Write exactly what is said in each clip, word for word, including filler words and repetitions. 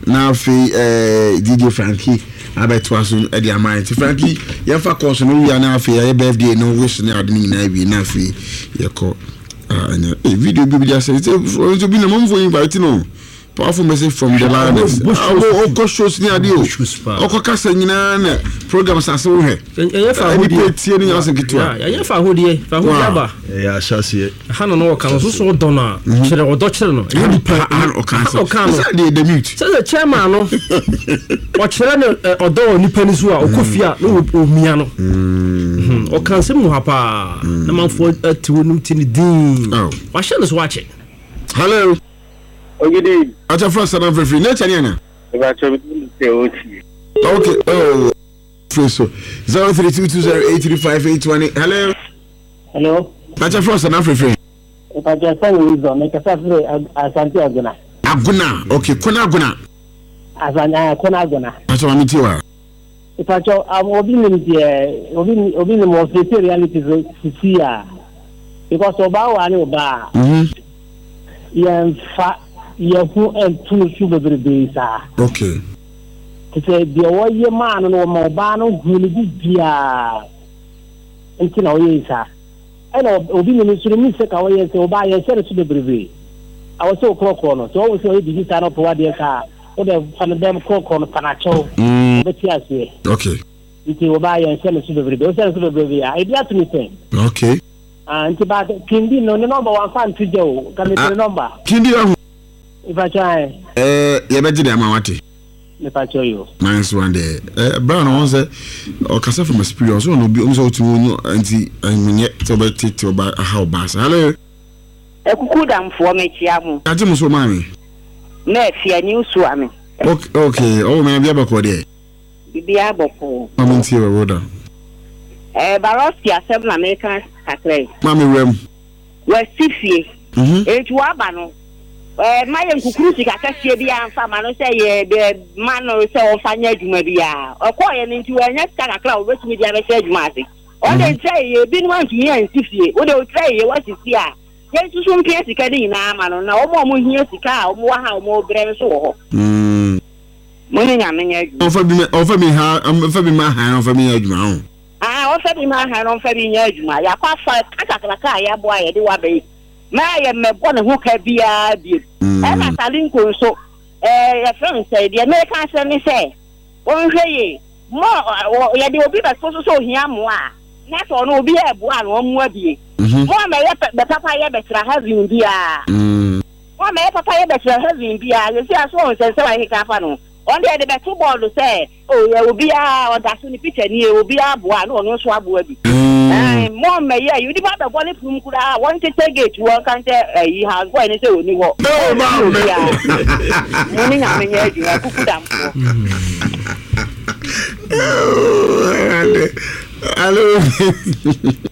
na fi eh D J Frankie abeto aso e di amant Frankie ye fa course no wi na afi ye birthday no wish na ade ni na wi na afi ye ko ah eh video bi bi just say so bi na mom for invite no powerful message from the lioness oh oh shows ni ade o o kasa nyina na program sase wo he ye fa ho die tie ni ase kitwa ye fa ho die fa ho aba eh ya shase ha no no kan so so do na kire o do kire no ye pa o kan so so dey the mute so the chairman no o kire no o do nipa ni so a o kofia no o mia no o kan se mu ha pa na manfo atiwo num ti ni din wa she no so wa che hello Ogidi. Acha first and free. Nature ni ana. Eba cho mi se oti. Okay. Oh. Free so. zero three two two zero eight three five eight one. Hello. Hello. Acha first and free. Eba cho say we do make us free Asante Aguna. Aguna. Okay, Kona Aguna. Asanya Kona Aguna. Acha wa mitiwa. Eba cho am obi ni die obi obi ni mo face reality sisi ya. Because oba wa ni oba. Mhm. Yan fa Yahu and two sugar babies are okay. To say the way man and my bano will be dear until now, yes, sir. I know, obedience to the music away and so buy a service to the baby. I was so clock on, so always say, did you sign up for their car or the fan of them clock on Panacho? But yes, okay. If you buy and send to the baby, send to the baby, I did to me saying, okay. And about Kindi, no number one fan to Joe, come to the number. Kindi. If I try, eh, you better than Mawati. If I show you, minus one day. Eh, Brown wants a or Casa from a spirit, so no be also to know anti and yet to be to about a how bass. Hello, a good am for me, Chiamu. I just so mammy. Net, fear new swami. Okay, okay, oh, maybe a book or day. Be able I'm in Sierra Roda. Eh, Barosia, seven American Sacre. Mammy Rem. Where Sifi, Mhm. H. Wabano. Eh, my uncle Crucic, I can see the answer, man, say the man or so fanya Jumabia, or calling into a next kind of cloud, which media message Marty. All they say, you been one to hear and Sifi, what they will say, what is here. Yes, you soon care to get in, man, or no more here to car, more how more brains or. Hmm. Money, I mean, offer me, offer me how, I'm offer me my hand, offer me a drown. I offer me my hand on Fabi Yajuma, ya pass five Katakaka, ya boy, the Wabe. My am a one who can be a bit. And as a Lincoln, so a friend said, the American send say, one say, more, ya will be a social so yamwa. That's all no be a one or more be. One may the papaya better having beer. One may papaya better having beer. You see, as long as I can't find. On the better ball to say, oh, there will be a that's in the picture near will be a one or no swab worthy. More may yeah, you did the body from Kuda, want to take it to work and he has one is only what. No, no, yeah. Morning, I mean, yeah, you are cooked down. Hello.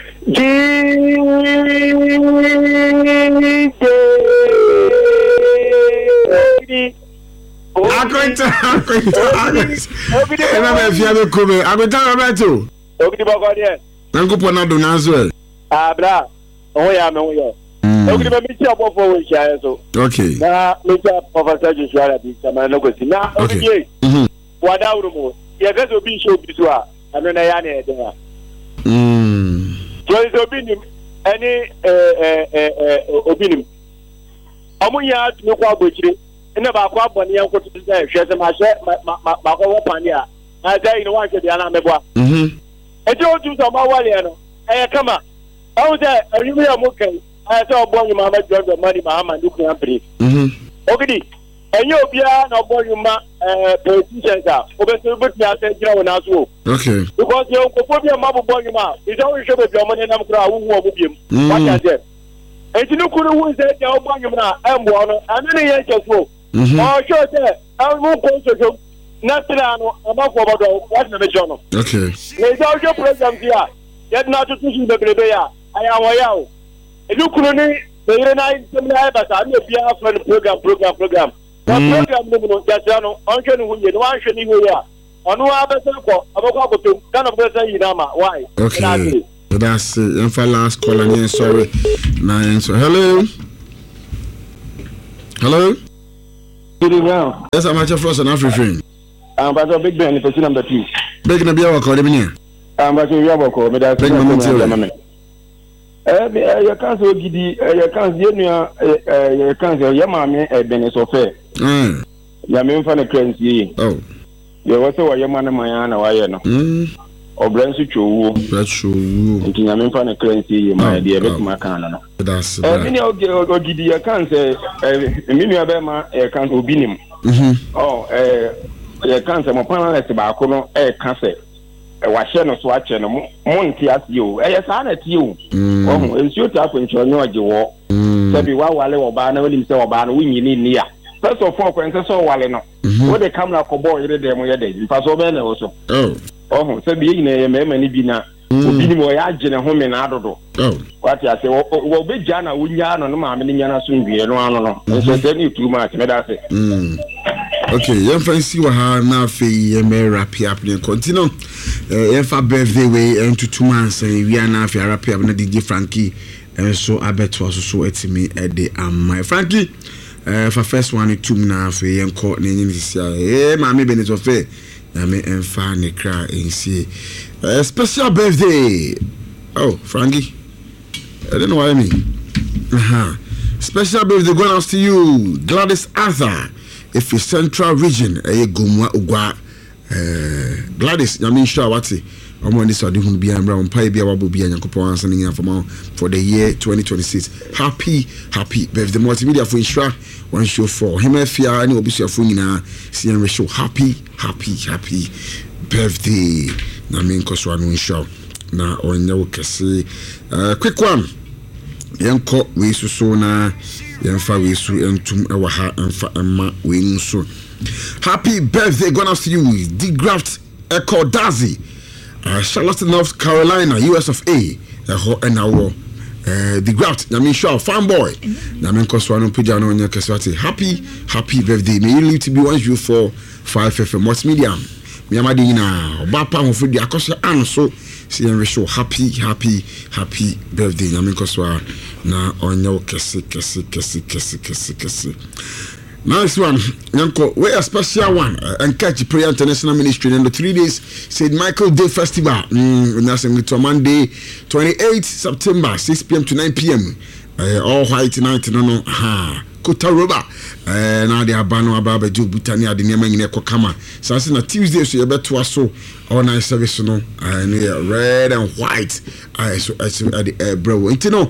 Akwenta, akwenta, akwenta. Ema me fia me kome. Akwenta Roberto. Ogidi Bogodian. Nango pona do nazo. Ah, bra. Oh yeah, me oh yeah. Ogidi me ti obo for we share so. Okay. Na me ti Professor Joshua bi sama na go si. Na ogidi. Mhm. Wada urumo. Ye ga so bi show bi so a. Ano na ya na e de ha. Mm. So so bi ni any eh eh eh obi ni. Amunya tu ko agbochire. Ina ba kwa boni yan ko tu say hwese ma hwe ma ma ko wopani a na dai ni wan hwe dia na meboa mhm e je oju so ma wale no e kama awu de arimu ya mukai a se obo nyu ma ma jodo mani ma ma nduku yan pre mhm ogidi enye obia na obo nyu ma eh politicians a obeso but ya se gira wona so okay because you ko po bia ma bo nyu ma e je wo hwe be bia mo ne nam kra wo wo biem what ya je e ti no kuru wu se ja obo nyu na embo no anu ne ye cheso mhm oh sure say I will go to nothing about what the journal. Okay. There's also program here. Yet not to teach the baby. I am a yow. A look on the night, but I'm a friend program, program, program. The program, Jasano, Uncle, who you want to be here. On no other circle, about to kind of person in Nama. Why? Okay. That's it. For last call and sorry. Nine. So hello. Hello. Good evening. Yes, I'm at your first and African. I'm about a big band, the person number two. Big na biya ko de I'm about to Yaboko, but that's big moment. Eh, you can't so giddy, you can't see you can't say Yamami a Benesofe. Mm. Yamin fan a crancy. Oh. You also a Yamana Mayana, why no? Mm. Or Bransu Chu. That's true. Yamin fan a crancy, my dear Macana. That's it. Many of the giddy, you can't say, Minia Bema, a can't obinim. Oh, eh. You can't say, my panel is about Cono, a cancer. A washer no swatch and a monty as you. A son at you. Oh, and shoot up when you know you walk. Sabi wa wale wa ba na wali se wa ba na winyi ni ni ya. First of all, when so wale no. Wo de come na ko boy de dem ye de. Fa so be na wo so. Oh. Oh, sabi yi na ye me mani bi na. Obi ni mo ya agene ho me na adodo. Oh. What ya say wo be ja na wunya no no ma me ni nya na so ndwie no ano no. So say ni too much me da say. Mm. Okay, yẹn fẹ́ si wà ha náà fẹ́ yẹn mẹ́ rapi up ní continue. Yẹn fa birthday wey yẹn tutu máa sẹ́yìn wíyá náà fẹ́ rapi up náà D J Frankie ẹ̀ so abẹ́tọ̀ soso ẹ̀ ti mi ẹ̀ de ama. Frankie fa first one two mu náà fẹ́ yẹn kọ́ ní ẹ̀yìn ní sisi ẹ̀ maame bẹ̀ ní sọ fẹ́ yàmi ẹ̀ nfa ní kra ẹ̀ nsie. Special birthday. Oh, Frankie. I don't know what I mean. Uh-huh. Special birthday going out to you, Gladys Arthur. If it's Central Region, eh, Gomwa Ugwa, eh, Gladys, I mean, sure, what's it? I'm on this, I didn't be a brown pie, be a wabu, be a yankopo, sending here for for the year twenty twenty-six. Happy, happy birthday, multimedia for Instra, one show for him, if you are any obviously a funina, see and show happy, happy, happy birthday. I mean, cause one show now on your case. Uh, quick one, yanko, we so na. Yemfa we su entum ewa ha emfa emma we nso. Happy birthday going out to you, D Graft Echo Dazi, uh, Charlotte, North Carolina, U S of A. Eho enawo. Uh, D Graft, I mean sure fanboy. I mean cause one pija no nya keswati. Happy happy birthday. May you live to be one you for five F M what's medium. Me amadi na obapa ho fudi akosha anso. See and show happy happy happy birthday. I mean cause na onyo kesi kesi kesi kesi kesi kesi. Nice one, Yanko. We a special one. Uh, and catch Prayer International Ministry in the three days Saint Michael Day Festival. Mm, that's on Monday, twenty-eighth September, six p m to nine p m Uh, all white night, no no. Ha. Kotaroba. Uh, now they are bano about Joe Butania, the name in Ekokama. So I said, na Tuesday, so you better to so all night service, no. And uh, red and white. I so I said, uh, bro, you know,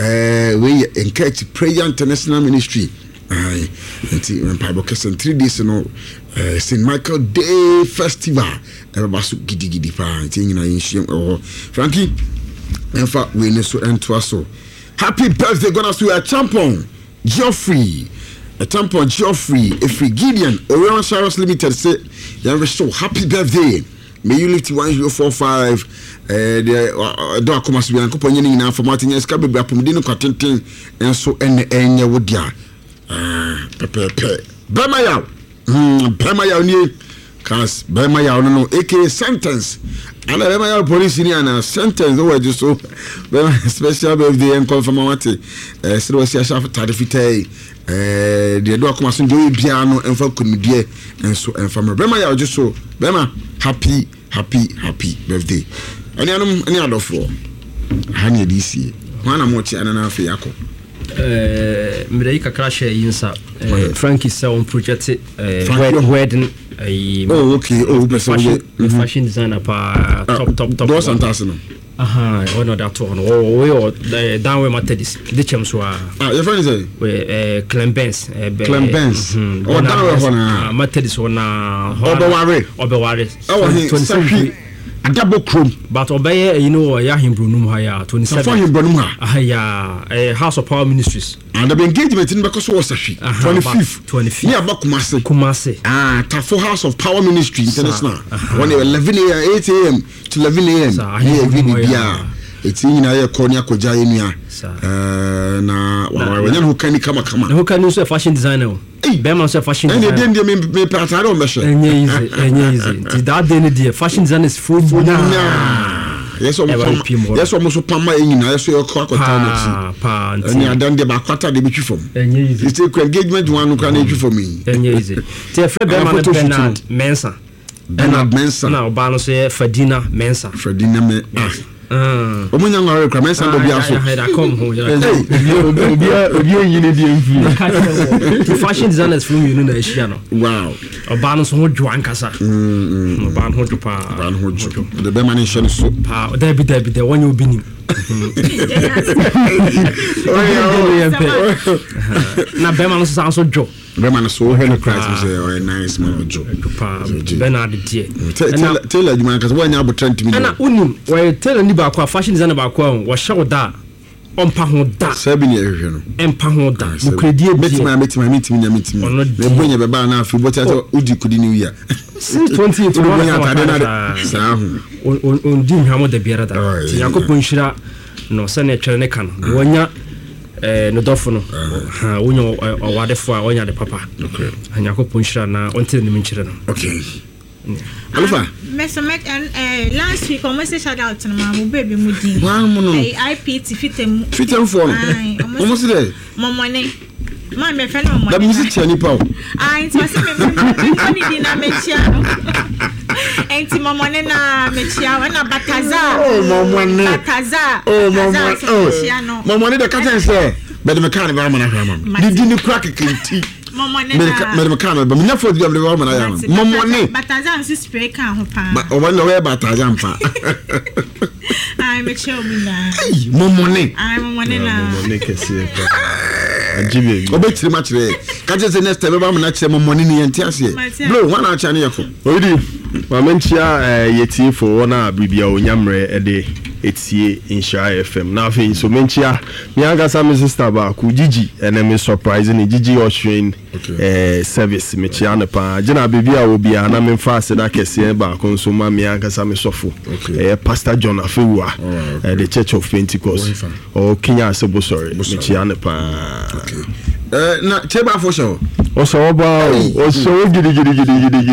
uh, we encourage Prayer International Ministry. I and Bible Kesson three days, you know, uh, Saint Michael Day Festival. Everybody so giddy giddy pa. Thing na inshim or Frankie. In fact, we need to end to so. Happy birthday, gonna to a champion, Geoffrey. A tampon Geoffrey, Ifri Gideon, Orion Cyrus Limited say, you so happy birthday. May you live to one zero four five. Uh, the door comes to be accompanying now for Martin Escabe, Bapumdino Cotton, and so and Enya Woodia. Ah, Pepe, Bemaya, Bemaya, near Cast Bemaya, no, aka sentence. And Bemaya police in a sentence over just so special birthday and confirm what it was a shaft tarifite. Eh, the door come do piano and for comedy and so and from Bema ya just so Bema happy happy happy birthday. Any anum any other for Hanya this year. One am watching and na fe yako. Eh, me ka crash yinsa. Frankie say on project eh wedding. Oh okay, oh fashion fashion designer pa top top top. Dos Santasino. Aha, one of that one. Oh, we are down with Matadis. The chums were. Ah, your friend is a Clembens. Clembens. Oh, down with one. Matadis one. Obeware. Obeware. Oh, twenty-seven. A double chrome. But obey, you know, Yahim Brunum Haya, twenty-seven. For him, Brunuma. Ah, a House of Power Ministries. And the engagement in because was a she. twenty-fifth. twenty-fifth. Yeah, Bakumase. Kumase. Ah, Tafo House of Power Ministry International. One eleven a m, eight a m to eleven a m Yeah, really, yeah. It's in a corner Kojaya. Uh, na, when you can come, come on. Who can use a fashion designer? Hey, Beman's a fashion designer. And you didn't be part of the easy, easy. That day, fashion design is full. yes almost yes almost pama nyina yes yo kwa kwata na pa ani adan de ba kwata de bitwi fom enye easy it's a engagement one no kan etwi fom enye easy te fre be man Bernard Mensa Bernard Mensa na oba no so Fadina Mensa Fadina me ah omunya ngare kwa Mensa do bia so I come home obi obi yini di mfi the fashion designers from you na ehia no wow oba no so ho dwo ankasa mm oba no ho dwo pa oba no ho dwo the be man share so pa there be there be there one you be nim na be man so so dwo be man so hello Christ say oh nice man dwo pa Bernard die tell you man cuz when you abo trend me na unim we tell ni ba kwa fashion designer ba kwa wo show da ompa ho da sebi ni ehwe no empa ho da mo credit bi metima metima metima nya metima me bonya be ba na afi boti ata udi kudi ni wiya twenty to bonya ta de na sa hu on on di hwamo da biara da yakopon hira no se na twere ne ka no wonya eh no dofo no ha wonya owadefo a wonya de papa okay yakopon hira na onte ni minchire no okay Alpha Meso met eh last week almost shout out to my baby mudi wa mu no I P T fitem fitem for no almost there momone ma me fe no momone da music tiani pa ah it was me funny di na mechia enti momone na mechia na bataza oh momone bataza oh momone momone da ka ten say be de me kan ba ma na hwa ma di di ni crack kenti momone na me me kan ba me na for di be ba ma na ya momone bataza nsi spray kan ho pa ba o ba no we bataza mpa ai mechia obi na ai momone ai momone na momone kese pa ajibe obetiri ma kire ka je say next time ba ma na kire momone ni yenti ase bro wana acha ne yefo oyidi ma menchia yeti fo wona bibia onyamre ede etie insha F M na fe so menchia mi aga sa me sister ba ku Gigi ene me surprise ni Gigi Ocean eh service me chia ne pa gina bibia obi ana me fa se da kese ba ko so ma mi aga sa me sofo eh Pastor John Afewa eh the Church of Pentecost o Kenya Asebo sorry me chia ne pa eh na cheba fo show o so ba o so gidi gidi gidi gidi